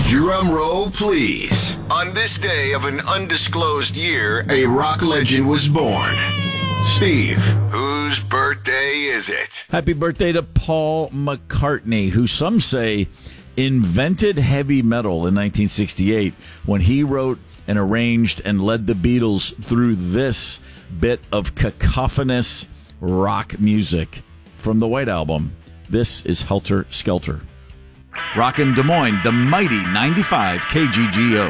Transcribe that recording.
Drum roll, please. On this day of an undisclosed year, a rock legend was born. Steve, whose birthday is it? Happy birthday to Paul McCartney, who some say invented heavy metal in 1968 when he wrote and arranged and led the Beatles through this bit of cacophonous rock music from the White Album. This is Helter Skelter. Rockin' Des Moines, the mighty 95 KGGO.